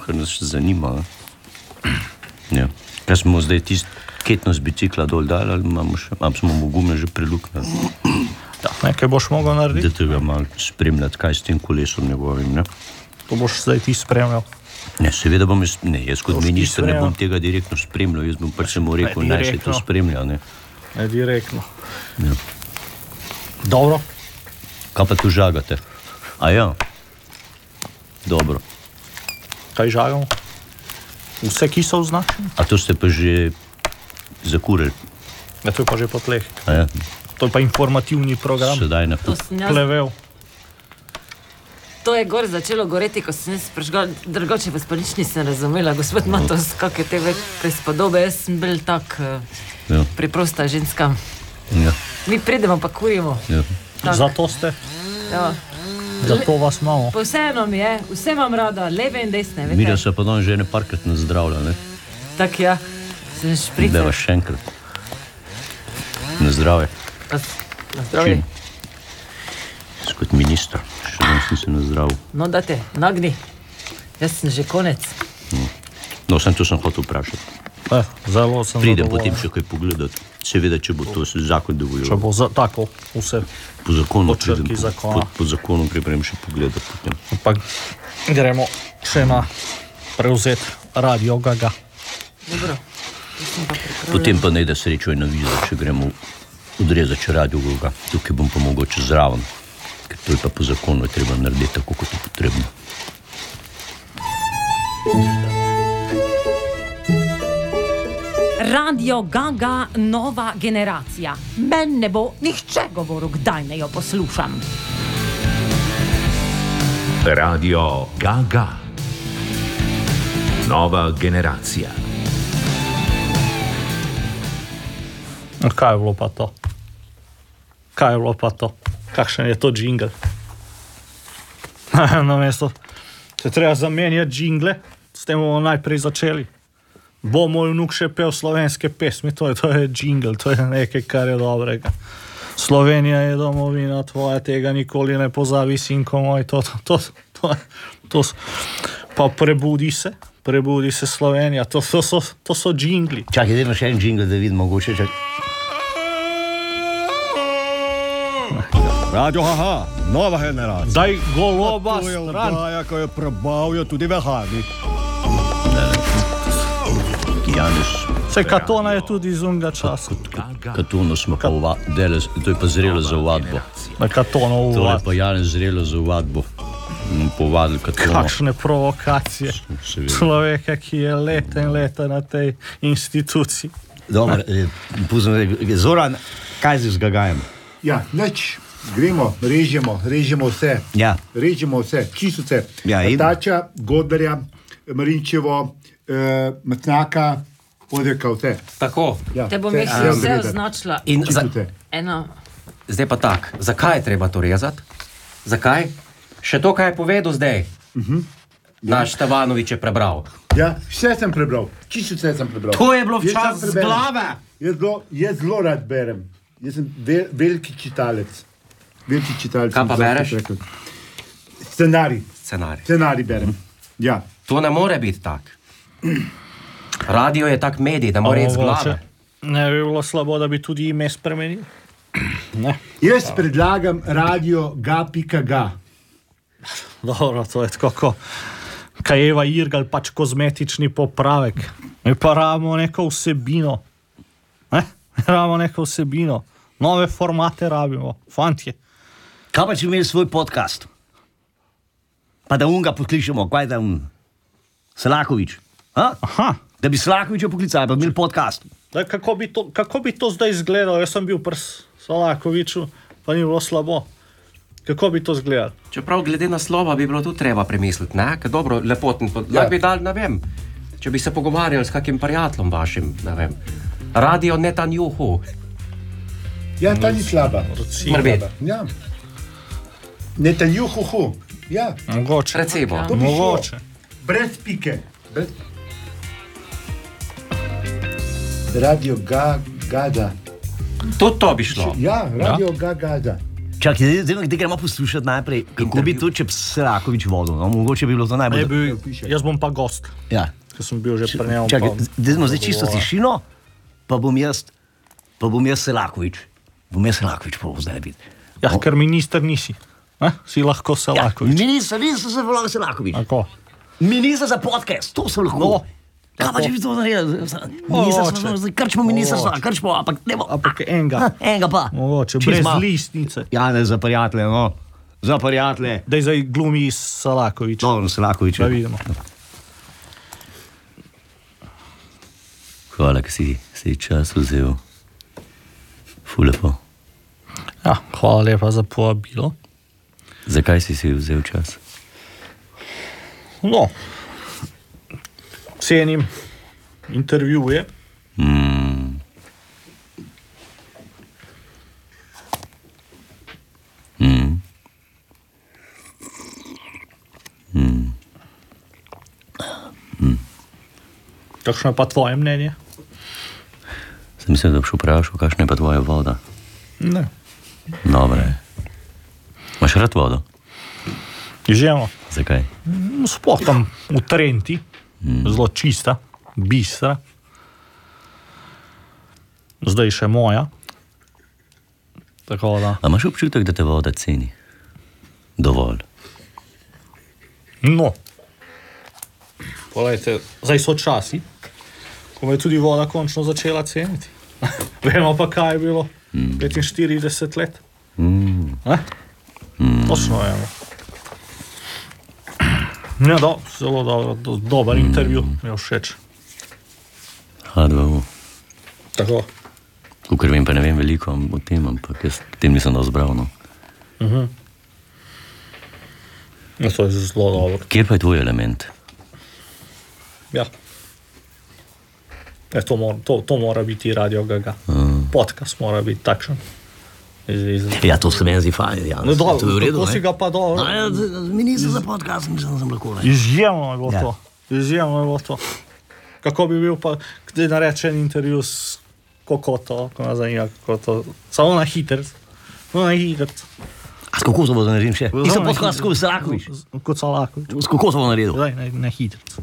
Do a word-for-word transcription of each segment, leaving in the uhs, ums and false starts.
kar nas zanima. Ja. Kaj smo zdaj tisti ketno z bicikla dol dal, ali imamo še, ali smo mu gume že preluknali? Ja, nekaj boš mogel narediti. Da tega malo spremljati, kaj s tem kolesom njegovim, ne? To boš zdaj ti spremljal. Ne, seveda bom, jaz, ne, jaz kot minister ne bom tega direktno spremljal, jaz bom pač se mu rekel, naj se to spremlja, ne? Ne, direktno. Ja. Dobro. Kaj pa tu žagate? A ja? Dobro. Kaj žagamo? Vse kisel značen? A to ste pa že zakurili? Ja, to je pa že po tleh. A ja? To je pa informativni program. Sedaj na plevel. To je gor začelo goreti, ko sem se prežgal, drugače pa nič nisem razumela, gospod Matos, kakve te prispodobe, jaz sem bil tak uh, ja. preprosta ženska. Ja. Mi pridemo pa kurimo. Ja. Zato ste? Ja. Zato vas imamo. Pa vseeno mi je, vse vam rada, leve in desne. Mirja se pa dan že ene parkrat nazdravlja, ne? Tak ja, sem špricer. Deva še enkrat. Na zdravje. Na zdravje. Kot minister, še dan sem se nazdravil. No, date, nagni. Jaz sem že konec. No, sem to sem hotel vprašati. Eh, zelo sem Pridem zadovoljen. potem še kaj pogledati. Seveda, če bo to zakon dovolil. Če bo za, tako, vse. Po zakonu po črki pridem, zakona. po, po zakonu pridem še pogledati potem. Pa gremo še na prevzet Radio Gaga. Dobro. Potem pa ne da srečo in naviza, če gremo odrezati še Radio Gaga. Tukaj bom pa mogoče zraven. Ker to je pa po zakonu, je treba narediti tako, kot je potrebno. Radio Gaga, nova generacija. Men ne bo nihče govoril, kdaj ne jo poslušam. Radio Gaga, nova generacija. Kaj je bilo pa to? Kaj je bilo pa to? Kakšen je to džingl? Na mesto, se treba zamenjati džingle, s tem bomo najprej začeli. Bo moj vnuk še pel slovenske pesmi, to je, to je džingl, to je nekaj, kar je dobrega. Slovenija je domovina tvoja, tega nikoli ne pozabi, sinko moj, to, to, to, to, to, pa prebudi se, prebudi se Slovenija, to, to, so, to so džingli. Čakaj, dajmo še en džingl, da vidim mogoče, čak. Radio Haha, nova generacija. Daj goloba to je stran. oddaja, ko je prebavijo tudi vehani. Janez. Vse Katona je tudi iz unga časa. Katono smo pa uva, dele, to je pa zrelo za uvadbo. Na Katono To je uvad. pa Janez zrelo za uvadbo. Povadili Katono. Kakšne provokacije. Seveda. Človeka, ki je leta in leta na tej instituciji. Dobro, eh, puzim, Zoran, kaj zdaj z Gagajem? Ja, nič. Gremo, režemo, režemo vse. Ja. Režemo vse, čisto vse. Ja, in? Tača, Godlerja, Marinčevo, eh, Matnaka, Odreka, vse. Tako. Ja, Te bom vse, jih vse vse odreda. označila. In za, Čisto vse. Eno. zdaj pa tak, zakaj je treba to rezati? Zakaj? Še to, kaj je povedal zdaj. Mhm. Naš Stevanovič je prebral. Ja, vse sem prebral, čisto vse sem prebral. To je bilo Jaz včasih sam z preberem. glave. Jaz zelo, jaz zelo rad berem. Jaz sem vel, veliki čitalec. Veliki čitalec. Kaj pa sem zato bereš? rekel. Scenarij. Scenarij. Scenarij berem. Ja. To ne more biti tak. Radio je tak medij, da mora iti z glave. Ne bi bilo slabo, da bi tudi ime spremenil. Ne. Jaz predlagam radio ga pika ga. Dobro, to je tako, ko Kajeva Irgal, pač kozmetični popravek. Mi pa rabimo neko vsebino. Ne? Rabimo neko vsebino. Nove formate rabimo, fantje. Kaj pa če imeli svoj podcast? Pa da unga pokličemo, kaj da un? Selakovič. Ha? Aha. Da bi Selakoviča poklicali, pa imeli podcast. Da, kako, bi to, kako bi to zdaj izgledalo? Jaz sem bil pri Solakoviču, pa ni bilo slabo. Kako bi to izgledalo? Čeprav glede naslova bi bilo tu treba premisliti, ne? Ker dobro, lepoten, ja. Lahko bi dal, ne vem, če bi se pogovarjali s kakim prijateljem vašim, ne vem. Radio Netanjuhu. Ja, ta ni slaba. Mrbet. Ja. Netanjuhu. Ja. Mogoče. Recimo. To bi šlo. Mogoče. Brez pike. Brez... Radio ga, Gada. Tudi to bi šlo. Ja, radio ja. ga, Gada. Čakaj, zdaj te gremo poslušati najprej, kako bi to, če bi Selakovič vodil, no, mogoče bi bilo to najbolj... Bil, jaz bom pa gost, ja. Ker sem bil že pri njemu. Čakaj, zdaj smo zdaj čisto tišino, pa bom jaz, pa bom jaz Selakovič. Bom jaz Selakovič pa zdaj biti. Ja, no. Ker minister nisi, eh? Si lahko Selakovič. Ja, minister, nisem se volal Selakovič. Ako? Minister za podcast, to sem lahko. No. Kaj pa, če bi to naredil? Ministrstvo, krčmo ministrstvo, krčmo, ampak ne bo. Ampak enega. Enega pa. Mogoče, brez listnice. Ja, ne, za prijatelje, no. Za prijatelje. Daj zdaj glumi Selakovič. Dobro, Selakovič. Da vidimo. Hvala, ki si, si čas vzel. Ful lepo. Ja, hvala lepa za povabilo. Zakaj si si vzel čas? No, cenim intervjuje. Mm. Mm. Mm. Mm. Kakšno je pa tvoje mnenje? Sem mislil, da bi šel vprašal, kakšna je pa tvoja voda? Ne. Dobre. Imaš rad vodo? Izjemno. Zakaj? Sploh tam v Trenti, mm. zelo čista, bistra. Zdaj še moja. Tako da. A imaš občutek, da te voda ceni? Dovolj. No. Poglejte, zdaj so časi, ko me je tudi voda končno začela ceniti. Vemo pa, kaj je bilo mm. petinštirideset let. Mm. Mm. Točno vemo. Ja, do, zelo dobro, do, dober mm. intervju, mi je všeč. H dva O. Tako. Kukor vem, pa ne vem veliko o tem, ampak jaz tem nisem dal zbral, no. Uh-huh. Ja, to je zelo dobro. Kje pa je tvoj element? Ja. E, to, mora, to, to mora biti Radio Gaga. Uh. Podcast mora biti takšen. Iz, iz... Ja, to se meni zdi fajn, ja. No, dobro, to je v redu, to si ga pa dobro. Ja, mi nisem za podcast, mislim, da sem lahko. Izjemno je bilo ja. to. Izjemno je bilo to. Kako bi bil pa, kdaj narečen intervju s Kokoto, ko nas zanima Kokoto. Samo na hitrc. No, na hitrc. A s Kokoto bo da naredim še? Nisem podcast kot Selakovič. Kot Selakovič. S Kokoto bo naredil. Daj, na, na hitrc.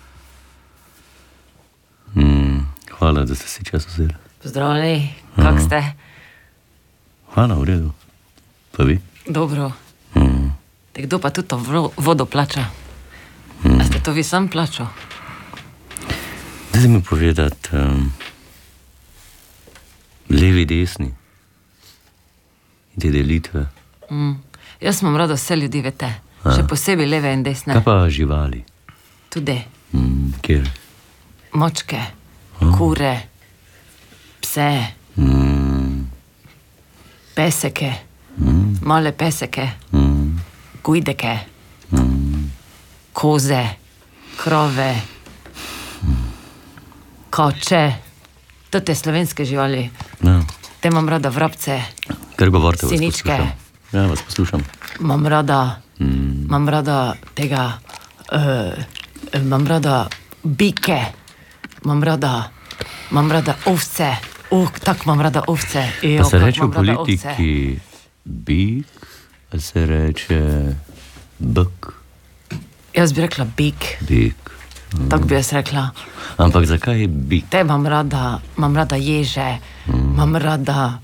Hmm, hvala, da ste si čas vzeli. Pozdravljeni, kak ste? Hvala, v redu. Pa vi? Dobro. Hmm. Te kdo pa tudi to vodo plača? Hmm. A ste to vi sam plačal? Dajte mi povedati, um, levi, desni in te delitve. Mm. Jaz imam rada vse ljudi, vete. A. Še posebej leve in desne. Kaj pa živali? Tudi. Mm, kjer? Močke, A. kure, pse, Mm. peseke, Mm. male peseke, Mm. gujdeke, Mm. koze, krove, koče, to te slovenske živali. Ja. Te imam rada vrabce, Kar govorite, vas siničke. poslušam. Ja, vas poslušam. Imam rada, Mm. imam rada tega, uh, imam rada bike, imam rada, imam rada ovce, uh, tako imam rada ovce. Pa se reče v politiki bik, a se reče bik. Jaz bi rekla bik, Bik. Mm. tako bi jaz rekla. Ampak zakaj je bik? Te imam rada, imam rada ježe, mm. imam rada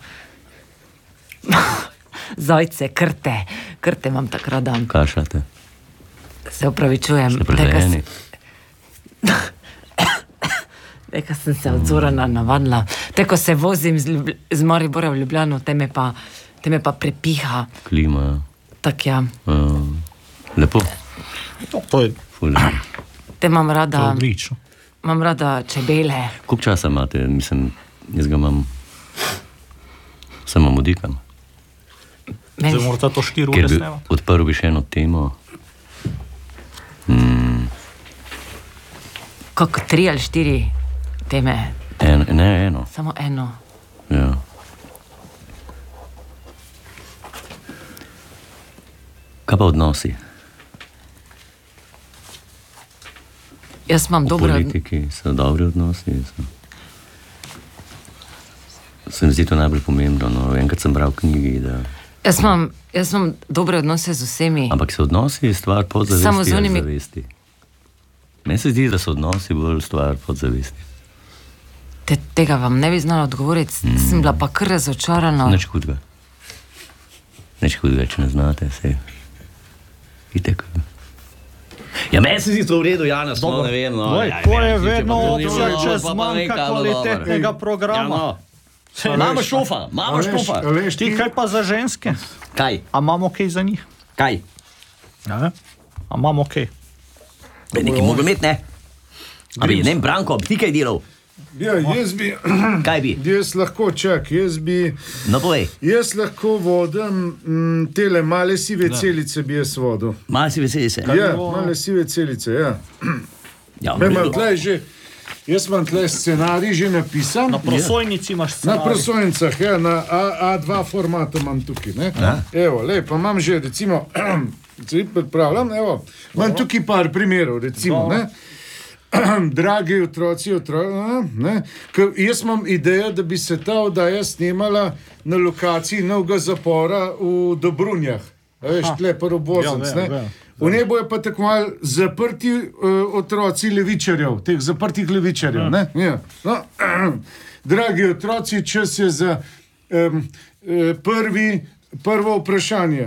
zajce, krte, krte imam tako rada. Kašate? Se upravičujem. Ste prezreni? Nekaj sem se od Zorana navadila. Te, ko se vozim z, Ljub z Maribora v Ljubljano, te me pa, te me pa prepiha. Klima, ja. Tak ja. Uh, lepo. No, to je Ful. Te imam rada, odlično. imam rada čebele. Koliko časa imate? Mislim, jaz ga imam, samo modikam. Zdaj morate to štiri ure Ker bi snemati. odprl bi še eno temo. Mm. Kako tri ali štiri teme? En, ne, eno. Samo eno. Ja. Kaj pa odnosi? Jaz imam V dobro... politiki so dobri odnosi. So. Se mi zdi to najbolj pomembno. No. Enkrat sem bral v knjigi, da Jaz imam, jaz imam dobre odnose z vsemi. Ampak se odnosi je stvar podzavesti. Samo z onimi... zavesti. Meni se zdi, da so odnosi bolj stvar podzavesti. Te, tega vam ne bi znala odgovoriti, mm. sem bila pa kar razočarana. Nič hudega. Nič hudega, če ne znate, sej. Itek. Ja, meni se zdi to v redu, Janez, no, ne vem, no. Doj, ja, to je meni, vedno če pa to opcija, ni če bilo, pa pa zmanjka nekaj, no, kvalitetnega dobro. programa. Ja, no. Mama šofa, mama Aleš, šofa. Aleš, Ti kaj pa za ženske? Kaj? A imamo kaj za njih? Kaj? Ja, a imamo kaj? Nekaj mogo imeti, ne? A bi, ne, Branko, bi ti kaj delal? Ja, jaz bi... Kaj bi? Jaz lahko, čak, jaz bi... No, povej. Jaz lahko vodim m, tele male sive Da. celice bi jaz vodil. Malo si veseli se. Ja, male sive celice, ja. Ja, Me v imam redu. tle že... Jaz imam tle scenarij že napisan. Na prosojnici imaš Na scenarij. prosojnicah, ja, na A, A2 formatu imam tukaj, ne? Evo, lej, pa imam že, recimo, zdaj pripravljam, evo, imam tukaj par primerov, recimo, ne? Dragi otroci, otroci, ne? Ker jaz imam idejo, da bi se ta oddaja snimala na lokaciji novega zapora v Dobrunjah. A veš, tle pa Robozenc, Ja, ne? vem, vem. V njej bojo pa tako malo zaprti uh, otroci levičarjev, teh zaprtih levičarjev, ne? Ja. No, dragi otroci, čas je za um, prvi, prvo vprašanje.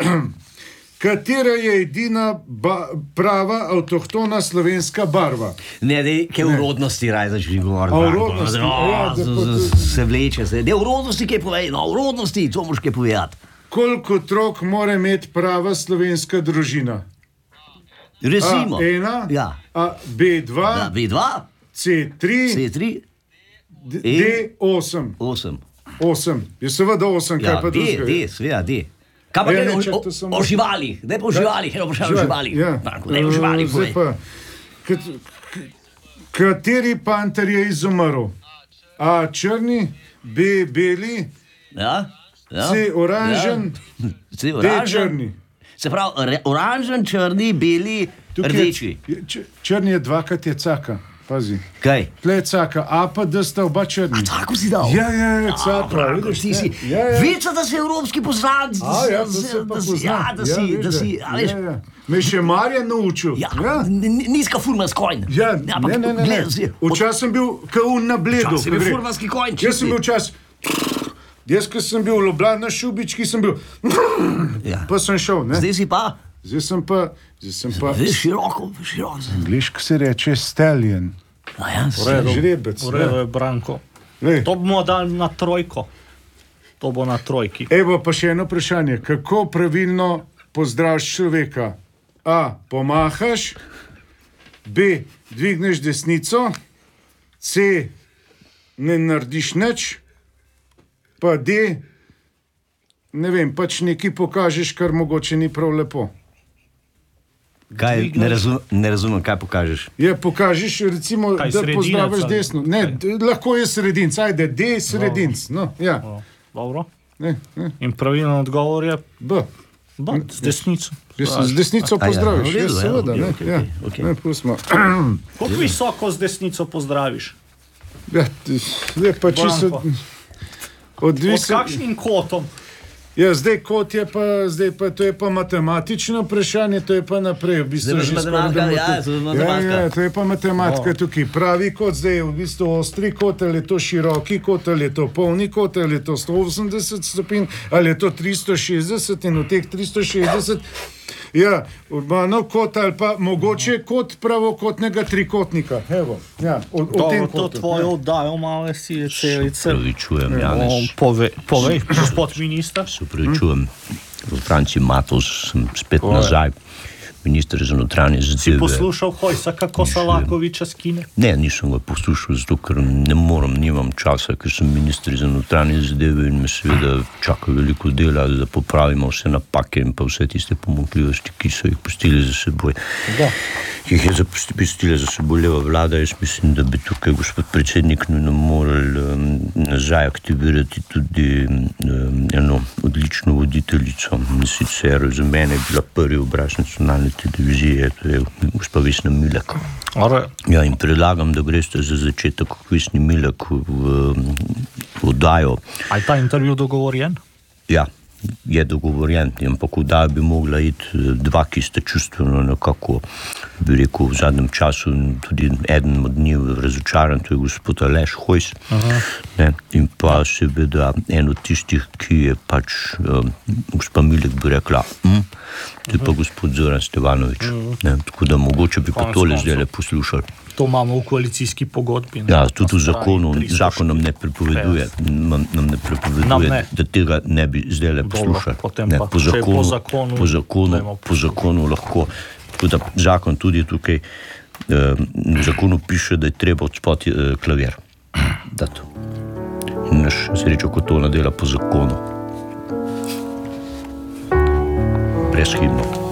Katera je edina ba, prava avtohtona slovenska barva? Ne, ne, kaj v rodnosti raj začeli govoriti. A v Branko. rodnosti, No, ja, da z- pa z- to- Se vleče se. Ne, v rodnosti kaj povej, no, v rodnosti, to moš kaj povedati. Koliko otrok mora imeti prava slovenska družina? Recimo. A ena, Ja. A B dva, Da, B dva, C tri, C tri, D, D osem. osem. osem. Je seveda osem, kaj Ja, pa D, drugega? D, seveda, D. Kaj pa Ja, kaj ne, o, čak, o, to sem- o živalih, ne pa o živalih, eno vprašanje o živalih. Ja. Branko, ne o živalih, Zdaj povej. pa, kat, k- kateri panter je izumrl? A črni, B beli, Ja? Ja? C oranžen, Ja. C D oranžen. črni. Se pravi, re, oranžen, črni, beli, Tukaj rdeči. Je, č- črni je dvakrat je caka, pazi. Kaj? Tle je caka, A pa D sta oba črni. Tako si dal? Ja, ja, ja, caka, Branko, vidiš, ti ne? si, Ja, ja. Vica, da si evropski poslanc. A, ja, da se pa da si, pozna. ja, da si, veš, da si, a veš, ja, ja. Me še Marjan naučil. ja, ja. n- n- nizka furmanski konj. Ja, ampak ne, ne, ne, ne. glej, si- Včasih sem bil kaun na bledu. Včasih je ko bil gre. furmanski konj, Jaz čisti. sem bil čas. Jaz, ko sem bil v Ljubljani na Šubički, sem bil. Ja. Pa sem šel, ne? Zdaj si pa, Zdaj sem pa. Zdaj sem pa. zdaj široko, široko. Angliško se reče stallion. A ja, si- Žrebec. V redu je Branko. Lej. To bomo dali na trojko. To bo na trojki. Evo pa še eno vprašanje. Kako pravilno pozdraviš človeka? A. Pomahaš, B. Dvigneš desnico, C. Ne narediš nič, pa D. Ne vem, pač nekaj pokažeš, kar mogoče ni prav lepo. Kaj, ne, razum, ne razumem, kaj pokažeš. Je, pokažeš, recimo, Kaj, da sredinec pozdraviš ali- desno. Ne, d- lahko je sredinc, ajde, D sredinc. No, ja. O, Dobro. Ne, ne, In pravilen odgovor je B. ba, z desnico. Jaz sem z desnico A ja, pozdraviš, v redu, ja, ja, seveda, okej, ne, okej, ja. okej, okej. Ne, pustimo. Kako visoko z desnico pozdraviš? Ja, t- je pa čisto Branko. Pod odvisno. kakšnim kotom? Ja, zdaj kot je pa, zdaj pa, to je pa matematično vprašanje, to je pa naprej. V bistvu Zdaj že pa skoraj matematika, da ja, mate- to je matematika. Ja, ja, to je pa matematika tukaj. Pravi kot zdaj je v bistvu ostri kot, ali je to široki kot, ali je to polni kot, ali je to sto osemdeset stopinj, ali je to tristo šestdeset in v teh tristo šestdeset. Ja, urbano kot ali pa mogoče kot pravokotnega trikotnika. Evo, ja, v, v tem Dobro, to kotu. tvojo oddajo male si je celice. Pravičujem, O, Janez. Povej, povej, gospod minister. Se upravičujem. V Franciji Matos sem spet nazaj. Minister za notranje zadeve. Poslušal Hojsa, kako Salakoviča skine. Ne, nisem ga poslušal, zato ker ne morem, nimam časa, ker sem minister za notranje zadeve in me seveda čaka veliko dela, da popravimo vse napake in pa vse tiste pomanjkljivosti, ki so jih pustili za seboj. Da. Ki jih je zapust- pustila za seboj leva vlada. Jaz mislim, da bi tukaj gospod predsednik nujno morali um, nazaj aktivirati tudi um, eno odlično voditeljico. In sicer za mene je bila prvi obraz nacionalne televizije, to je gospa Vesna Milek. Ore, Ja, in predlagam, da greste za začetek v Vesni Milek v, v oddajo. a je ta intervju dogovorjen? Ja, je dogovorjen, ampak vdaja bi mogla iti dva, ki sta čustveno nekako, bi rekel, v zadnjem času, tudi eden od njih razočaran, to je gospod Aleš Hojs, ne, in pa seveda en od tistih, ki je pač, um, gospa Milek bi rekla, hm, to je pa gospod Zoran Stevanovič, ne, tako da mogoče bi pa tole zdaj le poslušali. To imamo v koalicijski pogodbi. Ne? Ja, tudi v zakonu, zakon nam ne prepoveduje, nam, nam ne prepoveduje, nam ne. Da tega ne bi zdaj le poslušali. Ne, po, zakonu, po zakonu, po zakonu, po zakonu lahko, tudi zakon tudi tukaj, eh, v zakonu piše, da je treba odspati eh, klavir. Da to. In naš srečo, ko to nadela po zakonu. Brezhibno.